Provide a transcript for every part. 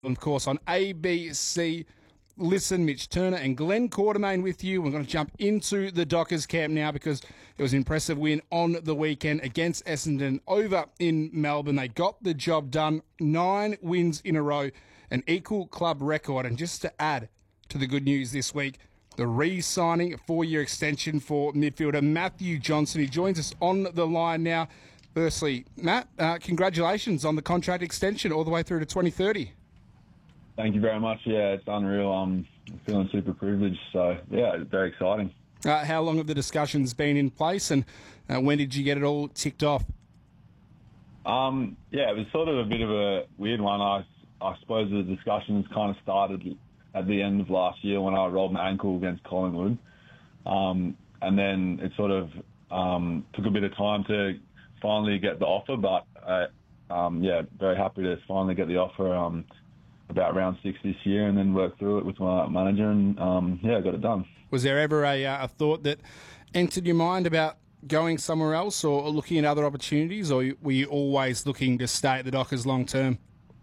of course, on ABC. Listen, Mitch Turner and Glenn Quartermain with you. We're going to jump into the Dockers camp now because it was an impressive win on the weekend against Essendon over in Melbourne. They got the job done, 9 wins in a row, an equal club record. And just to add to the good news this week, the re-signing, a 4-year extension for midfielder Matthew Johnson. He joins us on the line now. Firstly, Matt, congratulations on the contract extension all the way through to 2030. Thank you very much. Yeah, it's unreal. I'm feeling super privileged. So, yeah, it's very exciting. How long have the discussions been in place, and when did you get it all ticked off? Yeah, it was sort of a bit of a weird one. I suppose the discussions kind of started at the end of last year when I rolled my ankle against Collingwood. And then it sort of took a bit of time to finally get the offer, but yeah, very happy to finally get the offer about round 6 this year, and then work through it with my manager, and yeah, got it done. Was there ever a thought that entered your mind about going somewhere else or looking at other opportunities, or were you always looking to stay at the Dockers long term?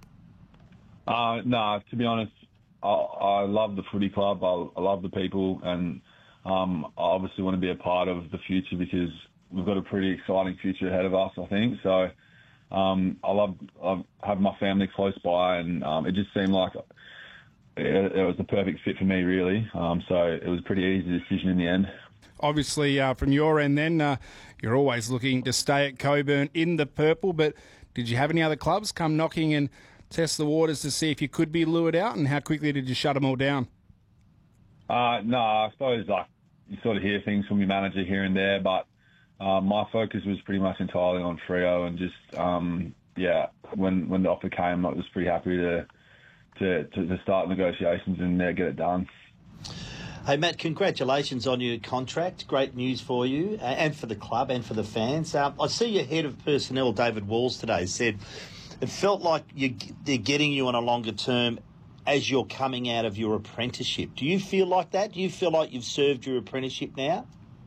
No, to be honest, I love the footy club. I love the people, and I obviously want to be a part of the future because we've got a pretty exciting future ahead of us, I think. So I have my family close by, and it just seemed like it was the perfect fit for me, really. So it was a pretty easy decision in the end. Obviously, from your end then, you're always looking to stay at Coburn in the purple, but did you have any other clubs come knocking and test the waters to see if you could be lured out, and how quickly did you shut them all down? No, I suppose you sort of hear things from your manager here and there, but my focus was pretty much entirely on Freo, and just yeah, when the offer came, I was pretty happy to start negotiations and get it done. Hey Matt, congratulations on your contract. Great news for you and for the club and for the fans. I see your head of personnel, David Walls, today said it felt like they're getting you on a longer term as you're coming out of your apprenticeship. Do you feel like that? Do you feel like you've served your apprenticeship now?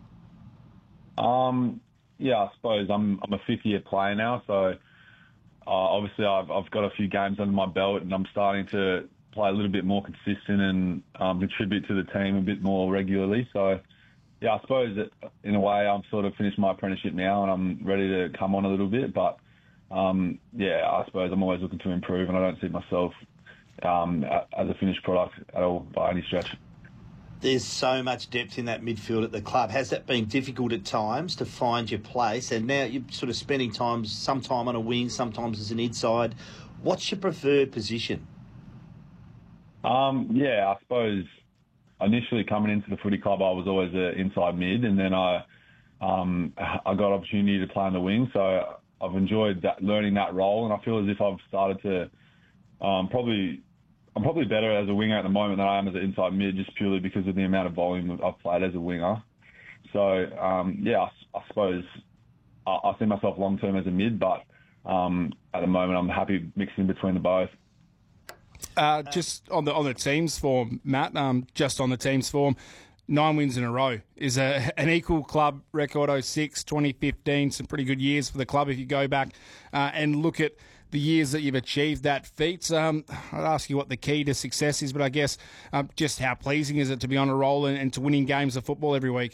Yeah, I suppose I'm a 5th-year player now, so obviously I've got a few games under my belt, and I'm starting to play a little bit more consistent and contribute to the team a bit more regularly. So, yeah, I suppose that in a way I'm sort of finished my apprenticeship now, and I'm ready to come on a little bit. But yeah, I suppose I'm always looking to improve, and I don't see myself as a finished product at all by any stretch. There's so much depth in that midfield at the club. Has that been difficult at times to find your place? And now you're sort of spending some time on a wing, sometimes as an inside. What's your preferred position? Yeah, I suppose initially coming into the footy club, I was always an inside mid, and then I got opportunity to play on the wing. So I've enjoyed learning that role, and I feel as if I've started to I'm probably better as a winger at the moment than I am as an inside mid, just purely because of the amount of volume I've played as a winger. So, yeah, I suppose I see myself long-term as a mid, but at the moment I'm happy mixing between the both. Just on the team's form, Matt, just on the team's form, 9 wins in a row is an equal club record, 06, 2015, some pretty good years for the club if you go back and look at the years that you've achieved that feat. I'd ask you what the key to success is, but I guess just how pleasing is it to be on a roll and to winning games of football every week?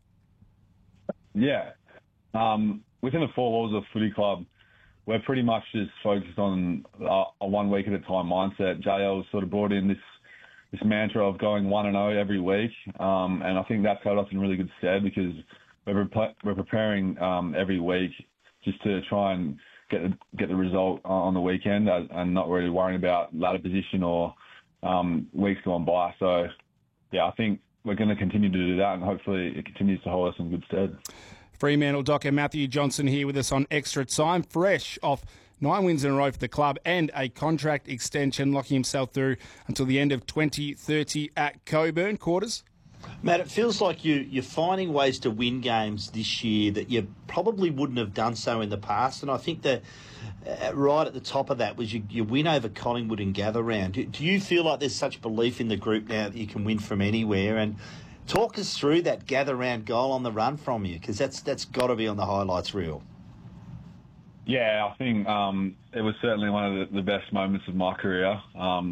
Yeah. Within the 4 walls of footy club, we're pretty much just focused on a 1 week at a time mindset. JL sort of brought in this mantra of going 1-0 every week, and I think that's held us in really good stead because we're preparing every week just to try and get the result on the weekend and not really worrying about ladder position or weeks gone by. So, yeah, I think we're going to continue to do that, and hopefully it continues to hold us in good stead. Fremantle Docker Matthew Johnson here with us on Extra Time, fresh off 9 wins in a row for the club and a contract extension, locking himself through until the end of 2030 at Coburn. Quarters? Matt, it feels like you're finding ways to win games this year that you probably wouldn't have done so in the past. And I think that right at the top of that was your win over Collingwood and Gather Round. Do you feel like there's such belief in the group now that you can win from anywhere? And talk us through that Gather Round goal on the run from you, because that's got to be on the highlights reel. Yeah, I think it was certainly one of the best moments of my career.